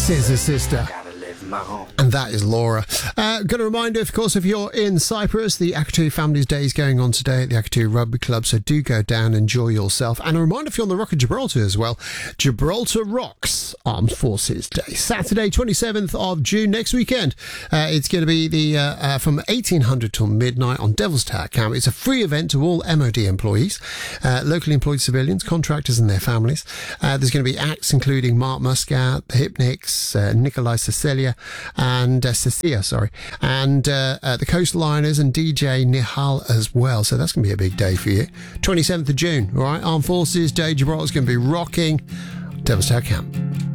Scissor Sister. And that is Laura. Got a reminder, of course, if you're in Cyprus, the Akatu Families Day is going on today at the Akatu Rugby Club, so do go down, enjoy yourself. And a reminder, if you're on the Rock of Gibraltar as well, Gibraltar Rocks Armed Forces Day, Saturday, 27th of June, next weekend. It's going to be the from 1800 till midnight on Devil's Tower Camp. It's a free event to all MOD employees, locally employed civilians, contractors and their families. There's going to be acts including Mark Muscat, the Hypnics, Nikolai Cecilia, and Cecilia, and the Coastliners and DJ Nihal as well. So that's going to be a big day for you. 27th of June, all right? Armed Forces Day, Gibraltar's going to be rocking Devil's Tower Camp.